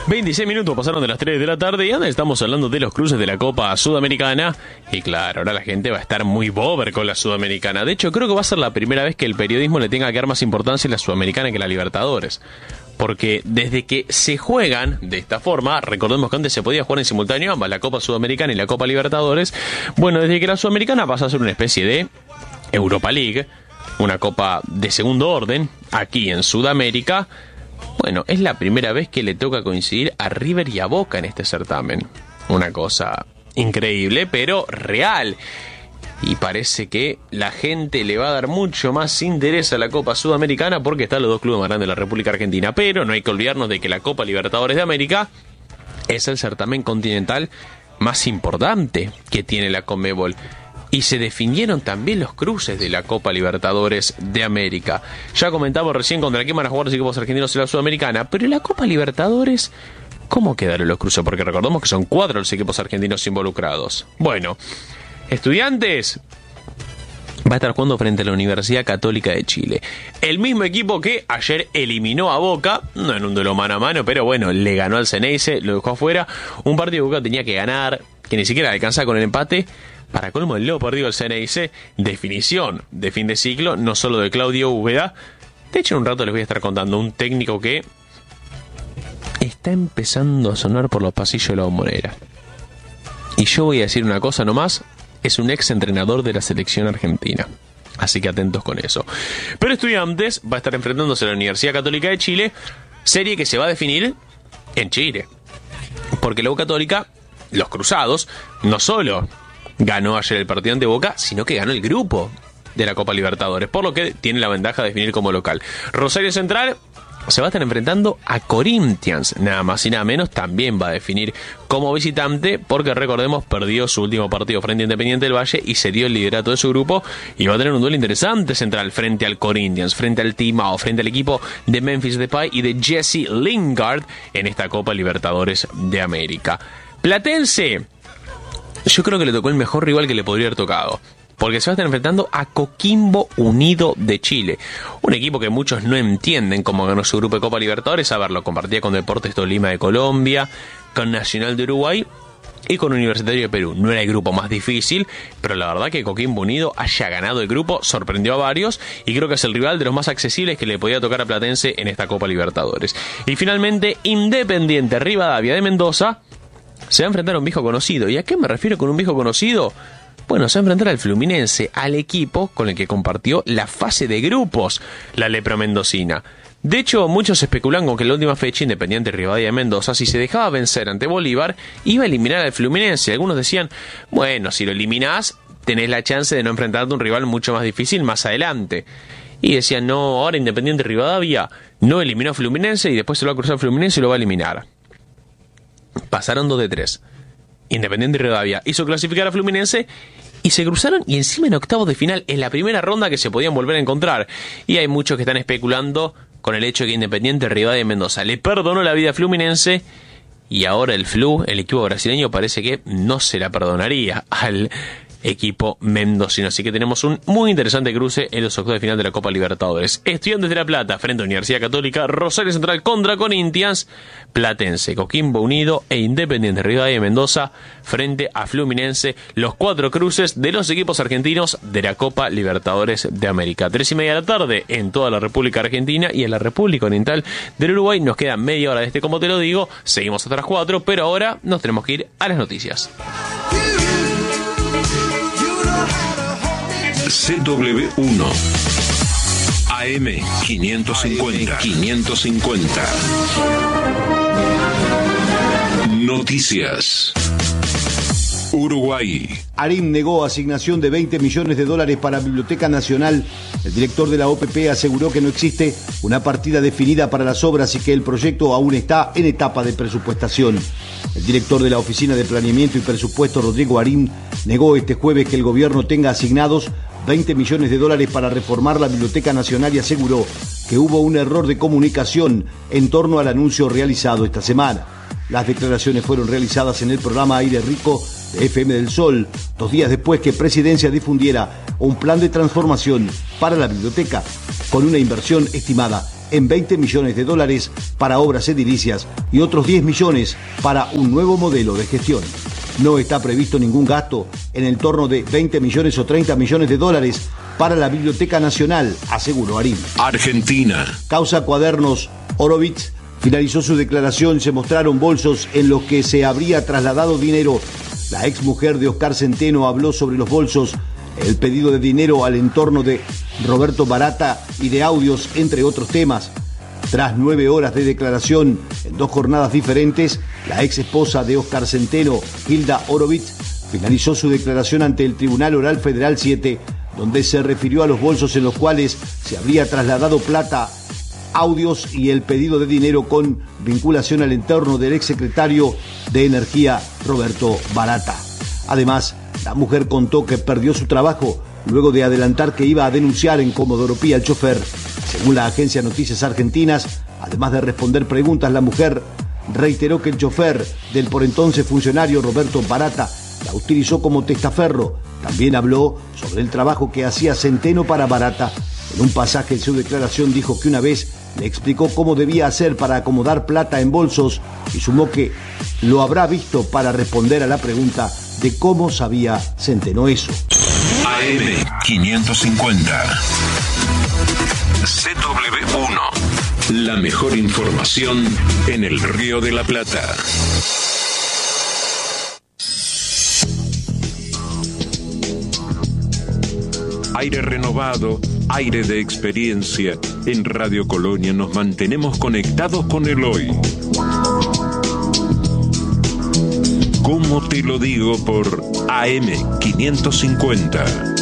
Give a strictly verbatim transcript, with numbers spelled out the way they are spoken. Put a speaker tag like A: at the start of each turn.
A: veintiséis minutos pasaron de las tres de la tarde y ahora estamos hablando de los cruces de la Copa Sudamericana. Y claro, ahora la gente va a estar muy bober con la Sudamericana. De hecho, creo que va a ser la primera vez que el periodismo le tenga que dar más importancia a la Sudamericana que a la Libertadores. Porque desde que se juegan de esta forma, recordemos que antes se podía jugar en simultáneo ambas, la Copa Sudamericana y la Copa Libertadores. Bueno, desde que la Sudamericana pasa a ser una especie de Europa League, una copa de segundo orden, aquí en Sudamérica. Bueno, es la primera vez que le toca coincidir a River y a Boca en este certamen. Una cosa increíble, pero real. Y parece que la gente le va a dar mucho más interés a la Copa Sudamericana porque están los dos clubes más grandes de la República Argentina. Pero no hay que olvidarnos de que la Copa Libertadores de América es el certamen continental más importante que tiene la Conmebol. Y se definieron también los cruces de la Copa Libertadores de América. Ya comentamos recién contra quién van a jugar los equipos argentinos en la Sudamericana, pero en la Copa Libertadores, ¿cómo quedaron los cruces? Porque recordemos que son cuatro los equipos argentinos involucrados. Bueno, Estudiantes va a estar jugando frente a la Universidad Católica de Chile. El mismo equipo que ayer eliminó a Boca, no en un duelo mano a mano, pero bueno, le ganó al Ceneice, lo dejó afuera. Un partido que Boca tenía que ganar, que ni siquiera alcanzaba con el empate. Para colmo del leo perdido el Ceneice, definición de fin de ciclo, no solo de Claudio Úbeda. De hecho, en un rato les voy a estar contando un técnico que está empezando a sonar por los pasillos de la Bombonera. Y yo voy a decir una cosa nomás, es un ex entrenador de la selección argentina. Así que atentos con eso. Pero Estudiantes va a estar enfrentándose a la Universidad Católica de Chile, serie que se va a definir en Chile. Porque la U Católica, los cruzados, no solo ganó ayer el partido ante Boca, sino que ganó el grupo de la Copa Libertadores, por lo que tiene la ventaja de definir como local. Rosario Central se va a estar enfrentando a Corinthians, nada más y nada menos, también va a definir como visitante, porque recordemos, perdió su último partido frente a Independiente del Valle y se dio el liderato de su grupo, y va a tener un duelo interesante Central frente al Corinthians, frente al Timao, frente al equipo de Memphis Depay y de Jesse Lingard en esta Copa Libertadores de América. Platense, yo creo que le tocó el mejor rival que le podría haber tocado, porque se va a estar enfrentando a Coquimbo Unido de Chile, un equipo que muchos no entienden cómo ganó su grupo de Copa Libertadores. A ver, lo compartía con Deportes Tolima de Colombia, con Nacional de Uruguay y con Universitario de Perú. No era el grupo más difícil, pero la verdad que Coquimbo Unido haya ganado el grupo sorprendió a varios y creo que es el rival de los más accesibles que le podía tocar a Platense en esta Copa Libertadores. Y finalmente, Independiente Rivadavia de Mendoza se va a enfrentar a un viejo conocido. ¿Y a qué me refiero con un viejo conocido? Bueno, se va a enfrentar al Fluminense, al equipo con el que compartió la fase de grupos la lepra mendocina. De hecho, muchos especulan con que en la última fecha Independiente Rivadavia de Mendoza, si se dejaba vencer ante Bolívar, iba a eliminar al Fluminense. Algunos decían, bueno, si lo eliminás, tenés la chance de no enfrentarte a un rival mucho más difícil más adelante. Y decían, no, ahora Independiente Rivadavia no eliminó a Fluminense y después se lo va a cruzar a Fluminense y lo va a eliminar. Pasaron dos de tres. Independiente Rivadavia hizo clasificar a Fluminense y se cruzaron, y encima en octavos de final, en la primera ronda que se podían volver a encontrar. Y hay muchos que están especulando con el hecho de que Independiente Rivadavia de Mendoza le perdonó la vida a Fluminense y ahora el Flu, el equipo brasileño, parece que no se la perdonaría al equipo mendocino. Así que tenemos un muy interesante cruce en los octavos de final de la Copa Libertadores. Estudiantes de La Plata frente a Universidad Católica, Rosario Central contra Corinthians, Platense, Coquimbo Unido e Independiente Rivadavia de Mendoza frente a Fluminense, los cuatro cruces de los equipos argentinos de la Copa Libertadores de América. Tres y media de la tarde en toda la República Argentina y en la República Oriental del Uruguay. Nos queda media hora de este, como te lo digo, seguimos hasta las cuatro, pero ahora nos tenemos que ir a las noticias.
B: C W uno A M quinientos cincuenta quinientos cincuenta Noticias. Uruguay.
C: ARIM negó asignación de veinte millones de dólares para Biblioteca Nacional. El director de la O P P aseguró que no existe una partida definida para las obras y que el proyecto aún está en etapa de presupuestación. El director de la Oficina de Planeamiento y Presupuesto, Rodrigo Arim, negó este jueves que el gobierno tenga asignados veinte millones de dólares para reformar la Biblioteca Nacional y aseguró que hubo un error de comunicación en torno al anuncio realizado esta semana. Las declaraciones fueron realizadas en el programa Aire Rico de F M del Sol, dos días después que Presidencia difundiera un plan de transformación para la biblioteca, con una inversión estimada en veinte millones de dólares para obras edilicias y otros diez millones para un nuevo modelo de gestión. No está previsto ningún gasto en el torno de veinte millones o treinta millones de dólares para la Biblioteca Nacional, aseguró Arim.
B: Argentina.
C: Causa Cuadernos. Horowitz finalizó su declaración y se mostraron bolsos en los que se habría trasladado dinero. La exmujer de Oscar Centeno habló sobre los bolsos, el pedido de dinero al entorno de Roberto Barata y de audios, entre otros temas. Tras nueve horas de declaración en dos jornadas diferentes, la ex esposa de Oscar Centeno, Hilda Horowitz, finalizó su declaración ante el Tribunal Oral Federal siete, donde se refirió a los bolsos en los cuales se habría trasladado plata, audios y el pedido de dinero con vinculación al entorno del exsecretario de Energía, Roberto Barata. Además, la mujer contó que perdió su trabajo luego de adelantar que iba a denunciar en Comodoro Pi al chofer. Según la agencia Noticias Argentinas, además de responder preguntas, la mujer reiteró que el chofer del por entonces funcionario Roberto Barata la utilizó como testaferro. También habló sobre el trabajo que hacía Centeno para Barata. En un pasaje de su declaración dijo que una vez le explicó cómo debía hacer para acomodar plata en bolsos y sumó que lo habrá visto para responder a la pregunta de cómo sabía Centeno eso.
B: A M quinientos cincuenta. C W uno. La mejor información en el Río de la Plata. Aire renovado, aire de experiencia. En Radio Colonia nos mantenemos conectados con el hoy. ¿Cómo te lo digo? Por A M quinientos cincuenta.